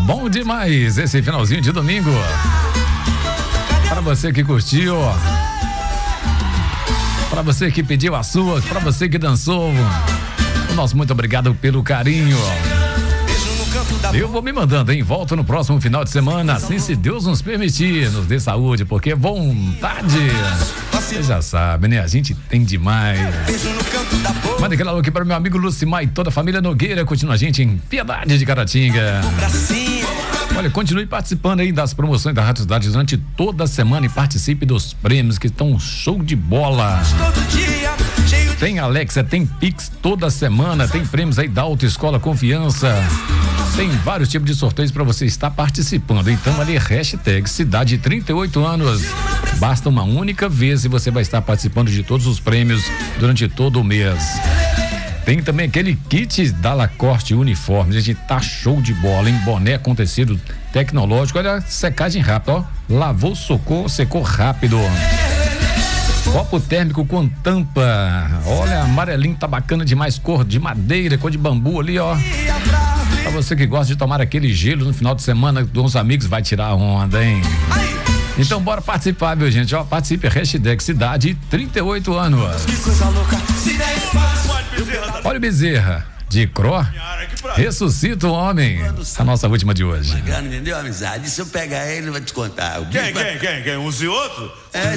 Bom demais esse finalzinho de domingo. Para você que curtiu, para você que pediu a sua, para você que dançou, o nosso muito obrigado pelo carinho. Eu vou me mandando, hein? Volto no próximo final de semana, assim, se Deus nos permitir, nos dê saúde, porque vontade, você já sabe, né? A gente tem demais. Manda aquele alô aqui para meu amigo Lucimar e toda a família Nogueira, continua a gente em Piedade de Caratinga. Olha, continue participando aí das promoções da Rádio Cidade durante toda a semana e participe dos prêmios que estão show de bola. Tem Alexa, tem Pix toda semana, tem prêmios aí da Autoescola Confiança. Tem vários tipos de sorteios para você estar participando. Então ali, hashtag Cidade 38 anos. Basta uma única vez e você vai estar participando de todos os prêmios durante todo o mês. Tem também aquele kit da Lacoste Uniforme. A gente tá show de bola, hein? Boné com tecido tecnológico. Olha, secagem rápida, ó. Lavou, secou rápido. Copo térmico com tampa. Olha, amarelinho, tá bacana demais. Cor de madeira, cor de bambu ali, ó. Pra você que gosta de tomar aquele gelo no final de semana com os amigos, vai tirar a onda, hein? Então bora participar, viu, gente? Ó, participe, hashtag Cidade 38 anos. Que coisa louca. Olha o Bezerra, de Cro, ressuscita o homem. A nossa última de hoje. Entendeu, amizade? Se eu pegar ele, vai te contar. Quem? Uns e outros?